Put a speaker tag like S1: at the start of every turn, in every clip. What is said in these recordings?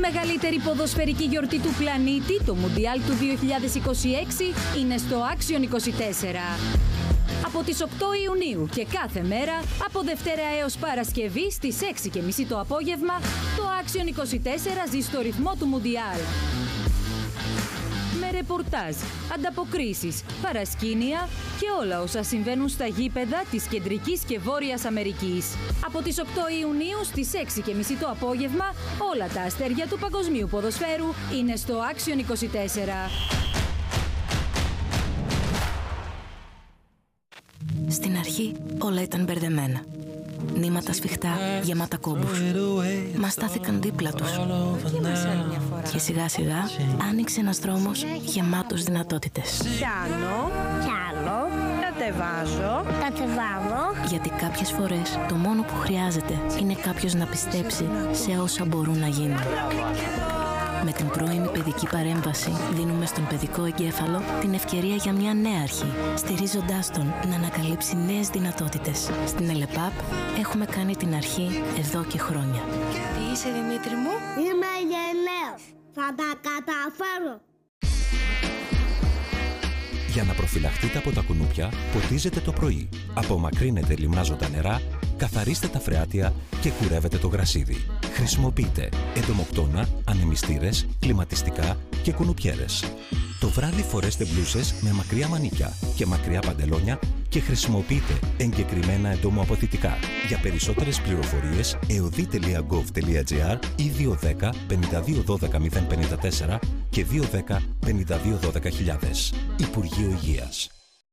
S1: μεγαλύτερη ποδοσφαιρική γιορτή του πλανήτη, το Μουντιάλ του 2026, είναι στο Action 24. Από τις 8 Ιουνίου και κάθε μέρα, από Δευτέρα έως Παρασκευή στις 6:30 το απόγευμα, το Action 24 ζει στο ρυθμό του Μουντιάλ. Με ρεπορτάζ, ανταποκρίσεις, παρασκήνια και όλα όσα συμβαίνουν στα γήπεδα της Κεντρικής και Βόρειας Αμερικής. Από τις 8 Ιουνίου στις 6:30 το απόγευμα, όλα τα αστέρια του παγκοσμίου ποδοσφαίρου είναι στο Action 24.
S2: Στην αρχή όλα ήταν μπερδεμένα. Νήματα σφιχτά, γεμάτα κόμπους. Μας στάθηκαν δίπλα τους. Και σιγά σιγά άνοιξε ένας δρόμος γεμάτος δυνατότητες.
S3: Πιάνω, κι άλλο, κατεβάζω.
S2: Γιατί κάποιες φορές το μόνο που χρειάζεται είναι κάποιος να πιστέψει σε όσα μπορούν να γίνουν. Με την πρώιμη παιδική παρέμβαση δίνουμε στον παιδικό εγκέφαλο την ευκαιρία για μια νέα αρχή, στηρίζοντάς τον να ανακαλύψει νέες δυνατότητες. Στην ΕΛΕΠΑΠ έχουμε κάνει την αρχή εδώ και χρόνια.
S3: Τι είσαι, Δημήτρη μου?
S4: Είμαι γελαίος. Θα τα καταφέρω.
S5: Για να προφυλαχτείτε από τα κουνούπια, ποτίζετε το πρωί. Απομακρύνετε λιμνάζοντα νερά, καθαρίστε τα φρεάτια και κουρεύετε το γρασίδι. Χρησιμοποιείτε εντομοκτώνα, ανεμιστήρες, κλιματιστικά και κουνουπιέρες. Το βράδυ φορέστε μπλούζες με μακριά μανίκια και μακριά παντελόνια και χρησιμοποιείτε εγκεκριμένα εντομοαποθητικά. Για περισσότερες πληροφορίες, eodi.gov.gr ή 210 52 12 054 και 210 52 12 000. Υπουργείο Υγείας.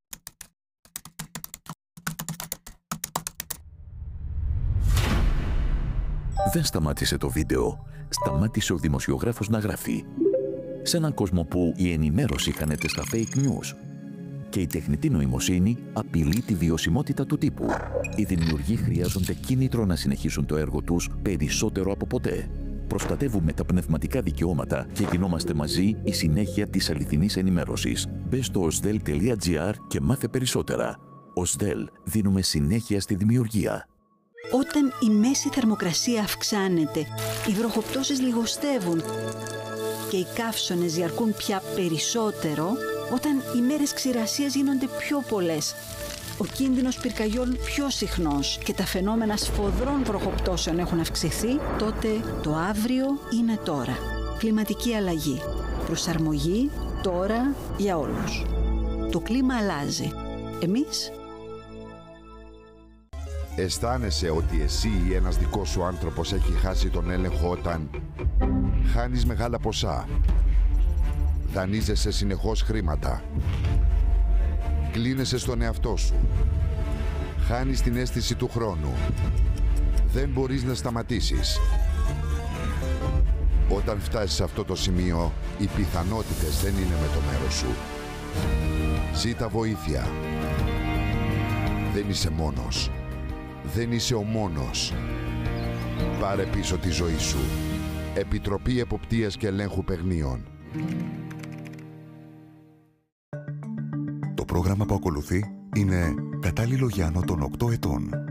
S6: Δεν σταμάτησε το βίντεο, σταμάτησε ο δημοσιογράφος να γράφει. Σε έναν κόσμο που η ενημέρωση χάνεται στα fake news και η τεχνητή νοημοσύνη απειλεί τη βιωσιμότητα του τύπου, οι δημιουργοί χρειάζονται κίνητρο να συνεχίσουν το έργο τους περισσότερο από ποτέ. Προστατεύουμε τα πνευματικά δικαιώματα και γινόμαστε μαζί η συνέχεια της αληθινής ενημέρωσης. Μπες στο osdel.gr και μάθε περισσότερα. Osdel, δίνουμε συνέχεια στη δημιουργία.
S7: Όταν η μέση θερμοκρασία αυξάνεται, οι βροχοπτώσεις λιγοστεύουν και οι καύσωνες διαρκούν πια περισσότερο, όταν οι μέρες ξηρασίας γίνονται πιο πολλές, ο κίνδυνος πυρκαγιών πιο συχνός και τα φαινόμενα σφοδρών βροχοπτώσεων έχουν αυξηθεί, τότε το αύριο είναι τώρα. Κλιματική αλλαγή. Προσαρμογή τώρα για όλους. Το κλίμα αλλάζει. Εμείς...
S8: Αισθάνεσαι ότι εσύ ή ένας δικός σου άνθρωπος έχει χάσει τον έλεγχο όταν χάνεις μεγάλα ποσά, δανείζεσαι συνεχώς χρήματα, κλείνεσαι στον εαυτό σου, χάνεις την αίσθηση του χρόνου, δεν μπορείς να σταματήσεις. Όταν φτάσεις σε αυτό το σημείο, οι πιθανότητες δεν είναι με το μέρος σου. Ζήτα βοήθεια. Δεν είσαι μόνος. Δεν είσαι ο μόνος. Πάρε πίσω τη ζωή σου. Επιτροπή Εποπτείας και Ελέγχου Παιγνίων. Το πρόγραμμα που ακολουθεί είναι κατάλληλο για άνω των 8 ετών.